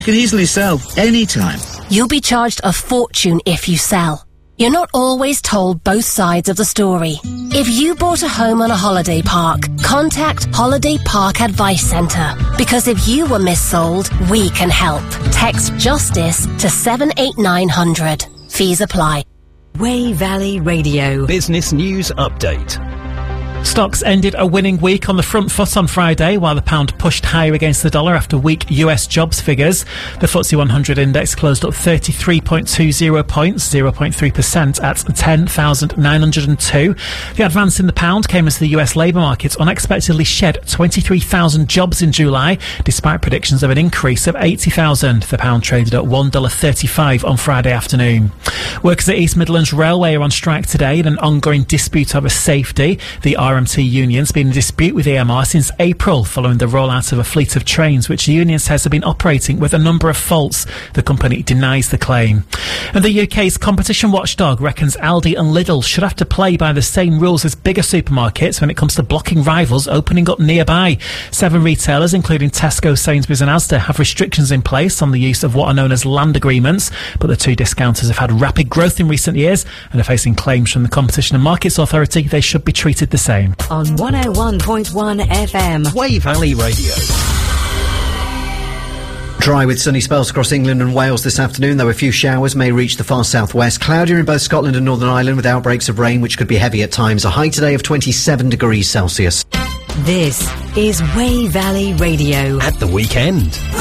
You can easily sell anytime. You'll be charged a fortune if you sell. You're not always told both sides of the story. If you bought a home on a holiday park, contact Holiday Park Advice Centre. Because if you were missold, we can help. Text JUSTICE to 78900. Fees apply. Wey Valley Radio. Business News Update. Stocks ended a winning week on the front foot on Friday, while the pound pushed higher against the dollar after weak US jobs figures. The FTSE 100 index closed up 33.20 points, 0.3% at 10,902. The advance in the pound came as the US labour market unexpectedly shed 23,000 jobs in July, despite predictions of an increase of 80,000. The pound traded at $1.35 on Friday afternoon. Workers at East Midlands Railway are on strike today in an ongoing dispute over safety. The RMT union's been in dispute with EMR since April, following the rollout of a fleet of trains which the union says have been operating with a number of faults. The company denies the claim. And the UK's competition watchdog reckons Aldi and Lidl should have to play by the same rules as bigger supermarkets when it comes to blocking rivals opening up nearby. 7 retailers, including Tesco, Sainsbury's and Asda, have restrictions in place on the use of what are known as land agreements, but the 2 discounters have had rapid growth in recent years and are facing claims from the Competition and Markets Authority they should be treated the same. On 101.1 FM. Wey Valley Radio. Dry with sunny spells across England and Wales this afternoon, though a few showers may reach the far southwest. Cloudier in both Scotland and Northern Ireland with outbreaks of rain which could be heavy at times. A high today of 27 degrees Celsius. This is Wey Valley Radio. At the weekend.